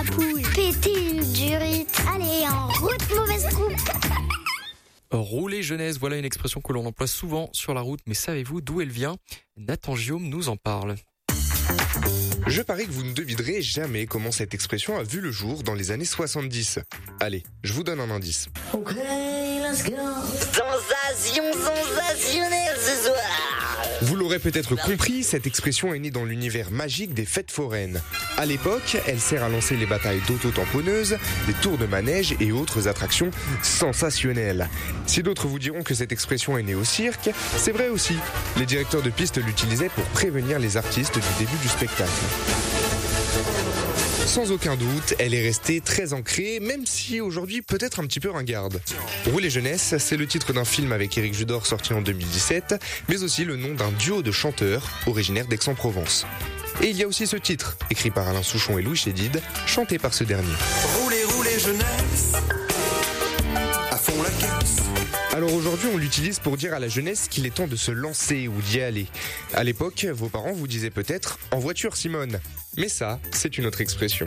la poule. Péter une durite. Allez, en route, mauvaise coupe. Rouler jeunesse, voilà une expression que l'on emploie souvent sur la route, mais savez-vous d'où elle vient? Nathan Giaume nous en parle. Je parie que vous ne devinerez jamais comment cette expression a vu le jour dans les années 70. Allez, je vous donne un indice. Ok, let's go. Sensationnelle ce soir. Vous l'aurez peut-être compris, cette expression est née dans l'univers magique des fêtes foraines. À l'époque, elle sert à lancer les batailles d'auto-tamponneuses, des tours de manège et autres attractions sensationnelles. Si d'autres vous diront que cette expression est née au cirque, c'est vrai aussi. Les directeurs de piste l'utilisaient pour prévenir les artistes du début du spectacle. Sans aucun doute, elle est restée très ancrée, même si aujourd'hui peut-être un petit peu ringarde. Rouler jeunesse, c'est le titre d'un film avec Éric Judor sorti en 2017, mais aussi le nom d'un duo de chanteurs originaires d'Aix-en-Provence. Et il y a aussi ce titre, écrit par Alain Souchon et Louis Chédid, chanté par ce dernier. Rouler, rouler jeunesse, à fond la caisse. Alors aujourd'hui, on l'utilise pour dire à la jeunesse qu'il est temps de se lancer ou d'y aller. À l'époque, vos parents vous disaient peut-être « en voiture Simone ». Mais ça, c'est une autre expression.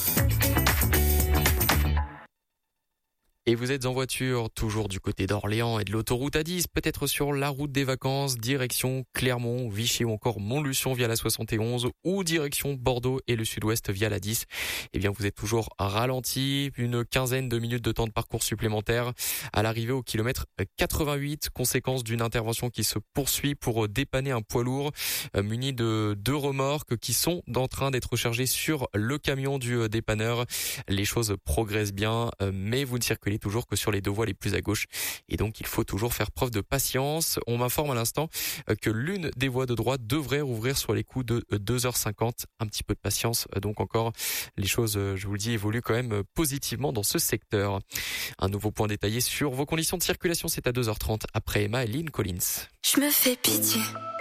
Et vous êtes en voiture, toujours du côté d'Orléans et de l'autoroute A10, peut-être sur la route des vacances, direction Clermont, Vichy ou encore Montluçon via la 71 ou direction Bordeaux et le sud-ouest via la 10. Eh bien, vous êtes toujours ralenti, une quinzaine de minutes de temps de parcours supplémentaire à l'arrivée au kilomètre 88, conséquence d'une intervention qui se poursuit pour dépanner un poids lourd muni de 2 remorques qui sont en train d'être chargées sur le camion du dépanneur. Les choses progressent bien, mais vous ne circulez toujours que sur les 2 voies les plus à gauche et donc il faut toujours faire preuve de patience. On m'informe à l'instant que l'une des voies de droite devrait rouvrir sur les coups de 2h50. Un petit peu de patience, donc encore les choses, je vous le dis, évoluent quand même positivement dans ce secteur. Un nouveau point détaillé sur vos conditions de circulation, c'est à 2h30 après Emma et Lynn Collins. Je me fais pitié,